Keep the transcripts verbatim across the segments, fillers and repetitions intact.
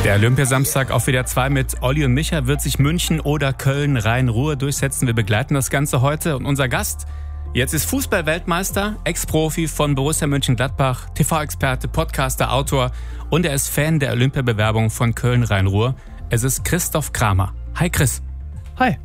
Der Olympiasamstag auf W D R zwei mit Olli und Micha. Wird sich München oder Köln Rhein-Ruhr durchsetzen? Wir begleiten das Ganze heute. Und unser Gast, jetzt ist Fußball-Weltmeister, Ex-Profi von Borussia Mönchengladbach, T V-Experte, Podcaster, Autor und er ist Fan der Olympiabewerbung von Köln Rhein-Ruhr. Es ist Christoph Kramer. Hi Chris. Hi.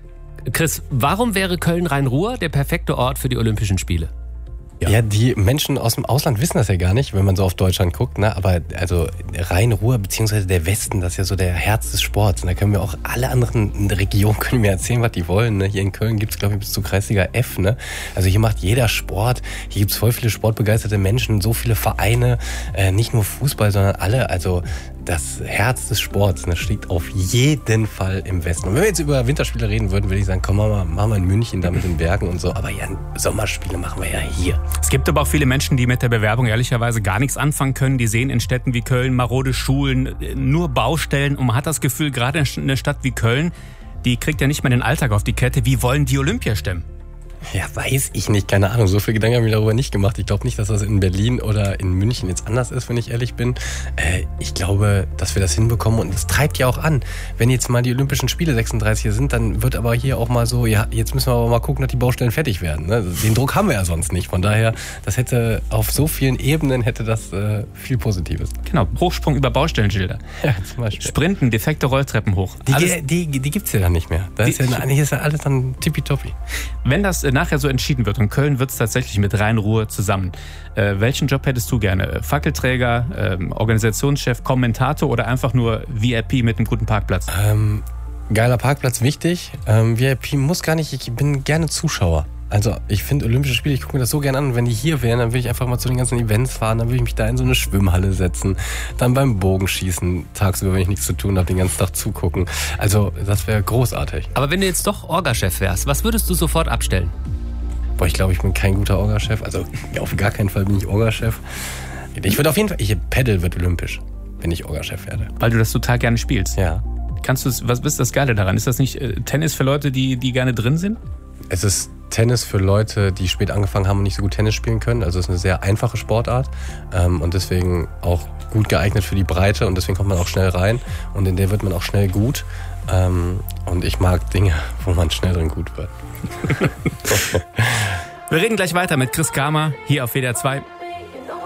Chris, warum wäre Köln Rhein-Ruhr der perfekte Ort für die Olympischen Spiele? Ja. ja, die Menschen aus dem Ausland wissen das ja gar nicht, wenn man so auf Deutschland guckt, ne? Aber also Rhein-Ruhr beziehungsweise der Westen, das ist ja so der Herz des Sports. Und da können wir auch alle anderen Regionen können mir erzählen, was die wollen. Ne? Hier in Köln gibt es, glaube ich, bis zu Kreisliga F. Ne? Also hier macht jeder Sport. Hier gibt es voll viele sportbegeisterte Menschen, so viele Vereine, äh, nicht nur Fußball, sondern alle. Also das Herz des Sports, ne, steht auf jeden Fall im Westen. Und wenn wir jetzt über Winterspiele reden würden, würde ich sagen, komm mal, machen wir in München da mit den Bergen und so. Aber ja, Sommerspiele machen wir ja hier. Es gibt aber auch viele Menschen, die mit der Bewerbung ehrlicherweise gar nichts anfangen können. Die sehen in Städten wie Köln marode Schulen, nur Baustellen. Und man hat das Gefühl, gerade in einer Stadt wie Köln, die kriegt ja nicht mehr den Alltag auf die Kette. Wie wollen die Olympia stemmen? Ja, weiß ich nicht, keine Ahnung. So viel Gedanken habe ich mir darüber nicht gemacht. Ich glaube nicht, dass das in Berlin oder in München jetzt anders ist, wenn ich ehrlich bin. Äh, ich glaube, dass wir das hinbekommen und es treibt ja auch an. Wenn jetzt mal die Olympischen Spiele sechsunddreißig hier sind, dann wird aber hier auch mal so, ja, jetzt müssen wir aber mal gucken, dass die Baustellen fertig werden. Ne? Den Druck haben wir ja sonst nicht. Von daher, das hätte auf so vielen Ebenen hätte das äh, viel Positives. Genau, Hochsprung über Baustellenschilder. Ja, zum Beispiel. Sprinten, defekte Rolltreppen hoch. Die, die, die, die gibt's ja dann nicht mehr. Das ist ja, eigentlich ist ja alles dann tippitoppi. Wenn das nachher so entschieden wird und Köln wird es tatsächlich mit Rhein-Ruhr zusammen. Äh, welchen Job hättest du gerne? Fackelträger, äh, Organisationschef, Kommentator oder einfach nur V I P mit einem guten Parkplatz? Ähm, geiler Parkplatz, wichtig. Ähm, V I P muss gar nicht, ich bin gerne Zuschauer. Also ich finde Olympische Spiele, ich gucke mir das so gerne an. Und wenn die hier wären, dann würde ich einfach mal zu den ganzen Events fahren. Dann würde ich mich da in so eine Schwimmhalle setzen. Dann beim Bogenschießen tagsüber, wenn ich nichts zu tun habe, den ganzen Tag zugucken. Also das wäre großartig. Aber wenn du jetzt doch Orga-Chef wärst, was würdest du sofort abstellen? Boah, ich glaube, ich bin kein guter Orga-Chef. Also ja, auf gar keinen Fall bin ich Orga-Chef. Ich würde auf jeden Fall, ich Paddle wird olympisch, wenn ich Orga-Chef werde. Weil du das total gerne spielst? Ja. Kannst du, was ist das Geile daran? Ist das nicht äh, Tennis für Leute, die, die gerne drin sind? Es ist Tennis für Leute, die spät angefangen haben und nicht so gut Tennis spielen können. Also es ist eine sehr einfache Sportart ähm, und deswegen auch gut geeignet für die Breite und deswegen kommt man auch schnell rein und in der wird man auch schnell gut. Ähm, und ich mag Dinge, wo man schnell drin gut wird. Wir reden gleich weiter mit Chris Kramer hier auf W D R zwei.